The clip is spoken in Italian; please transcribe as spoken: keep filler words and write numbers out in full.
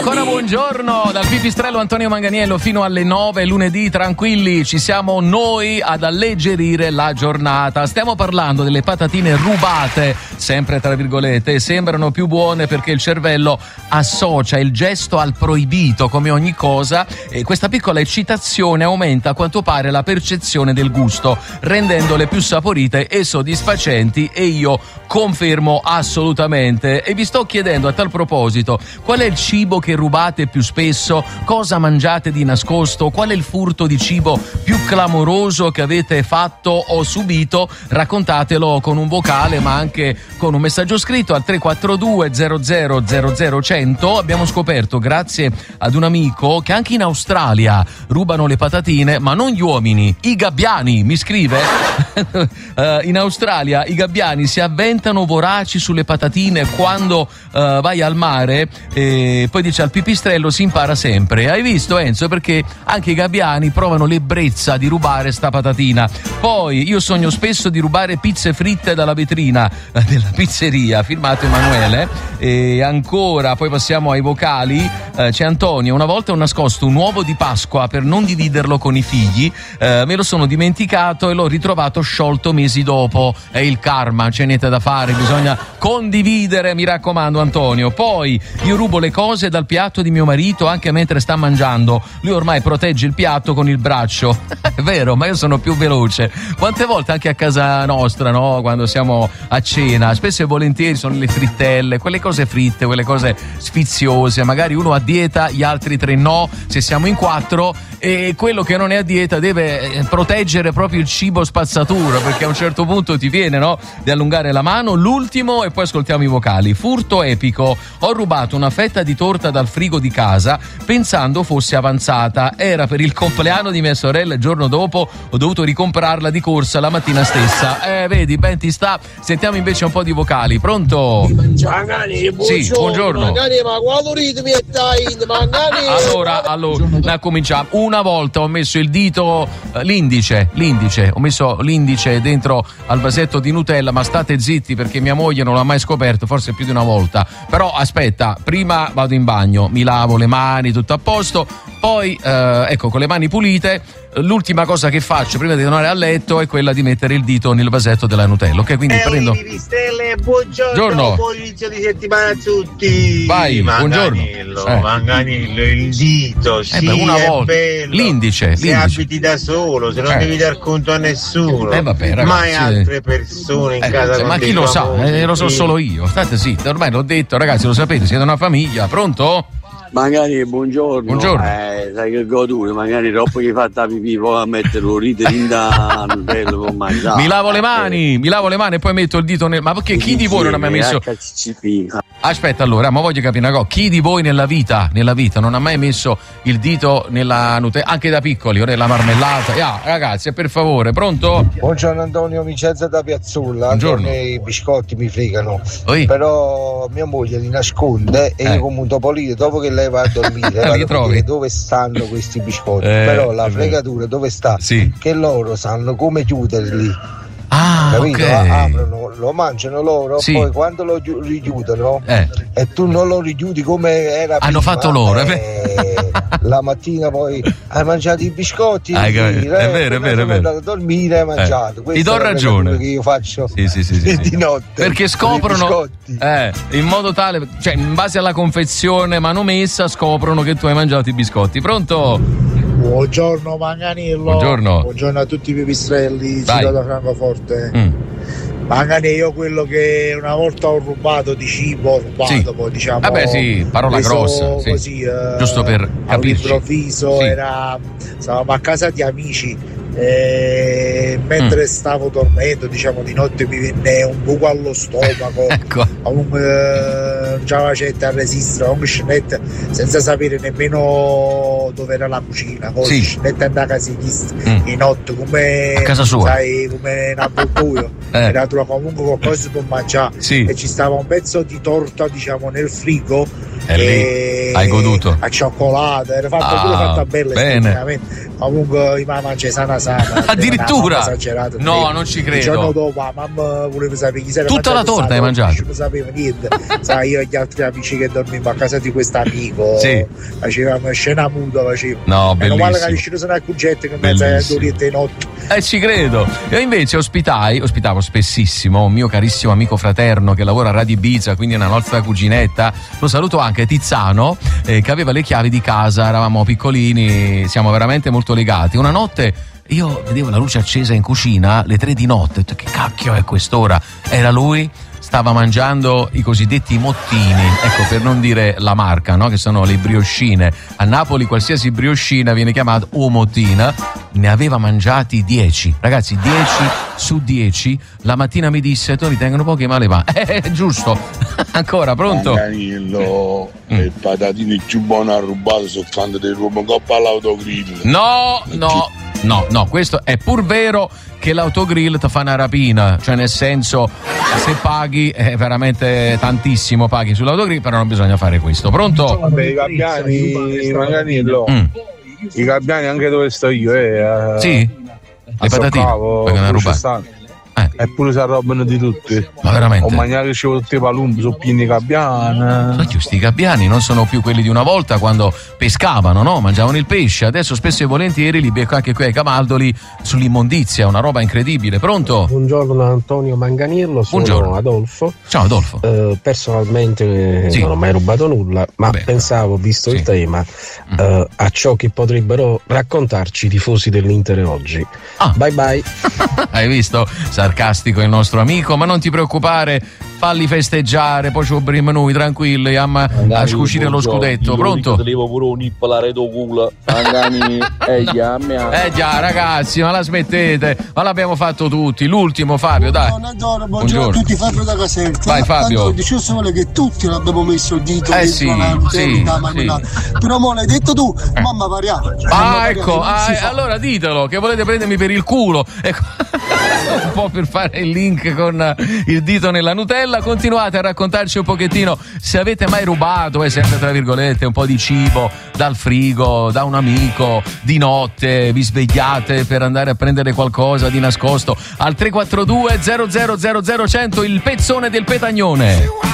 Ancora buongiorno dal pipistrello Antonio Manganiello fino alle nove lunedì, tranquilli, ci siamo noi ad alleggerire la giornata. Stiamo parlando delle patatine rubate, sempre tra virgolette, sembrano più buone perché il cervello associa il gesto al proibito come ogni cosa e questa piccola eccitazione aumenta a quanto pare la percezione del gusto, rendendole più saporite e soddisfacenti, e io confermo assolutamente. E vi sto chiedendo a tal proposito, qual è il cibo che rubate più spesso? Cosa mangiate di nascosto? Qual è il furto di cibo più clamoroso che avete fatto o subito? Raccontatelo con un vocale ma anche con un messaggio scritto al tre quattro due zero zero zero zero cento. Abbiamo scoperto grazie ad un amico che anche in Australia rubano le patatine, ma non gli uomini, i gabbiani, mi scrive. uh, in Australia i gabbiani si avventano voraci sulle patatine quando uh, vai al mare, e poi dice al pipistrello si impara sempre. Hai visto, Enzo? Perché anche i gabbiani provano l'ebbrezza di rubare sta patatina. Poi io sogno spesso di rubare pizze fritte dalla vetrina eh, della pizzeria, firmato Emanuele. E ancora, poi passiamo ai vocali. eh, c'è Antonio: una volta ho nascosto un uovo di Pasqua per non dividerlo con i figli, eh, me lo sono dimenticato e l'ho ritrovato sciolto mesi dopo. È il karma, c'è niente da fare, bisogna condividere, mi raccomando Antonio. Poi io rubo le cose dal piatto di mio marito anche mentre sta mangiando, lui ormai protegge il piatto con il braccio. È vero, ma io sono più veloce. Quante volte anche a casa nostra, no, quando siamo a cena, spesso e volentieri sono le frittelle, quelle cose fritte, quelle cose sfiziose, magari uno a dieta, gli altri tre no, se siamo in quattro, e quello che non è a dieta deve proteggere proprio il cibo spazzatura, perché a un certo punto ti viene, no, di allungare la mano. L'ultimo, e poi ascoltiamo i vocali. Furto epico: ho rubato una fetta di torta dal frigo di casa pensando fosse avanzata, era per il compleanno di mia sorella, il giorno dopo ho dovuto ricomprarla di corsa la mattina stessa. Eh vedi, ben ti sta. Sentiamo invece un po' di vocali. Pronto? Magari, buongiorno. Sì, buongiorno. Magari, ma quando ritmi è dai, magari. Allora, allora, cominciamo. Una volta ho messo il dito, eh, l'indice, l'indice, ho messo l'indice dentro al vasetto di Nutella, ma state zitti perché mia moglie non l'ha mai scoperto, forse più di una volta. Però aspetta, prima vado in bagno, mi lavo le mani, tutto a posto, poi eh, ecco, con le mani pulite, l'ultima cosa che faccio prima di tornare a letto è quella di mettere il dito nel vasetto della Nutella, ok? Quindi eh, prendo. Stelle, buongiorno, buongiorno. Buon inizio di settimana a tutti. Vai, buongiorno. Eh. Manganello, il dito, eh sì, beh, una è volta. bello. L'indice, se l'indice. abiti da solo, se non eh. devi dar conto a nessuno, eh, vabbè, ragazzi, mai altre persone in eh, casa. Ma chi lo sa? Eh, lo so solo io. State zitti, ormai l'ho detto, ragazzi, lo sapete, siete una famiglia. Pronto? Magari buongiorno. Buongiorno. Eh, sai che godure, magari troppo che fatta pipì, poi a mettere l'urite in da Nutella per mangiare. Mi lavo le mani, mi lavo le mani e poi metto il dito nel. Ma perché chi di voi non ha mai messo. Aspetta, allora, ma voglio capire una cosa. Chi di voi nella vita, nella vita, non ha mai messo il dito nella Nutella, anche da piccoli, o nella marmellata? Ah, ragazzi, per favore, pronto? Buongiorno Antonio, Vicenza da Piazzulla. Buongiorno. I biscotti mi fregano. Oi. Però mia moglie li nasconde e eh. io come un topolino, dopo che lei va a dormire vado a vedere dove stanno questi biscotti. eh, Però la fregatura dove sta? Sì. Che loro sanno come chiuderli. Ah, capito? okay. Aprono, lo mangiano loro, sì. Poi quando lo richiudono eh. e tu non lo richiudi come era hanno prima, fatto loro eh, la mattina poi hai mangiato i biscotti, ah, sì, è vero, è vero, è vero. Sono andato a dormire e hai mangiato. eh. Ti do ragione che io faccio sì, sì, sì, sì, di sì. notte perché scoprono eh, in modo tale, cioè in base alla confezione manomessa scoprono che tu hai mangiato i biscotti. Pronto? Buongiorno Manganello. Buongiorno. Buongiorno a tutti i pipistrelli, Ciro da Francoforte. Mm. Manganello, io quello che una volta ho rubato di cibo, ho rubato sì. poi diciamo. Vabbè sì, parola grossa. Sì. Così, eh, giusto per capirci. All'improvviso sì. era, stavamo a casa di amici. E mentre mm. stavo dormendo, diciamo di notte, mi venne un buco allo stomaco, ecco. un giavacetta a resistere, un scenetta senza sapere nemmeno dove era la cucina, con sì. scenetta da casista mm. in notte come a casa sua, sai, come una buio eh. era comunque qualcosa per mangiare sì. e ci stava un pezzo di torta diciamo nel frigo e lì hai goduto a cioccolato, era fatta ah, pure fatta bella bene. comunque io mi mangio sana basata. Addirittura? No, non ci credo. Il giorno dopo la mamma voleva sapere chi era. Tutta la torta hai mangiato? Non sapevo niente. Sai, io e gli altri amici che dormivamo a casa di questo amico, sì, facevamo scena muta, facevamo. No, bellissimo. Meno male che ci sono a cuggette che mezzo alle due di notte. Eh, ci credo. Io invece ospitai, ospitavo spessissimo un mio carissimo amico fraterno che lavora a Radio Ibiza, quindi una nostra cuginetta. Lo saluto anche, Tiziano, eh, che aveva le chiavi di casa, eravamo piccolini, siamo veramente molto legati. Una notte io vedevo la luce accesa in cucina, le tre di notte, ho detto, che cacchio è quest'ora? Era lui, stava mangiando i cosiddetti mottini, ecco, per non dire la marca, no? Che sono le brioscine. A Napoli qualsiasi brioscina viene chiamata o mottina. Ne aveva mangiati dieci, ragazzi, dieci su dieci. La mattina mi disse, tu ritengono pochi ma le va. Eh, giusto. Ancora, pronto? Manganillo, mm. le patatine più buone rubate sul canto del Robocop all'autogrill. No, no, no, no, questo è pur vero che l'autogrill ti fa una rapina, cioè nel senso, se paghi è veramente tantissimo, paghi sull'autogrill, però non bisogna fare questo. Pronto? Vabbè, i gabbiani, Manganillo, mm. i gabbiani anche dove sto io, eh. Sì? Le patatine? Pagano rubate. Eh. Eppure si arrabbiano di tutti. Ma veramente? Ho mangiato che c'erano tutti i palumbi, sono pieni di gabbiani. Ma questi gabbiani non sono più quelli di una volta quando pescavano, no? Mangiavano il pesce. Adesso spesso e volentieri li becco anche qui ai Camaldoli sull'immondizia, una roba incredibile. Pronto? Buongiorno Antonio Manganillo, sono Buongiorno. Adolfo. Ciao Adolfo. Uh, personalmente sì. non ho mai rubato nulla, ma Vabbè, pensavo, visto sì. il tema, mm. uh, a ciò che potrebbero raccontarci i tifosi dell'Inter oggi. Ah. Bye bye. Hai visto? Sarcastico il nostro amico, ma non ti preoccupare, falli festeggiare, poi ci obriamo noi tranquilli a, a scucire lo scudetto. Pronto? Devo pure un ippolare do culo. Eh già, eh già, ragazzi, ma la smettete, ma l'abbiamo fatto tutti. L'ultimo, Fabio, dai. Buongiorno, buongiorno a tutti, Fabio da Caserta. Vai Fabio. Dicevo solo che tutti l'abbiamo messo il dito eh dentro sì, la sì, marmellata. Sì. Però mo l'hai detto tu, eh. mamma pariamo. Ah, ecco, ah, allora ditelo che volete prendermi per il culo. Ecco. Un po' per fare il link con il dito nella Nutella. Continuate a raccontarci un pochettino se avete mai rubato, eh, sempre tra virgolette, un po' di cibo dal frigo, da un amico, di notte vi svegliate per andare a prendere qualcosa di nascosto al tre quattro due zero zero zero zero cento, il pezzone del petagnone.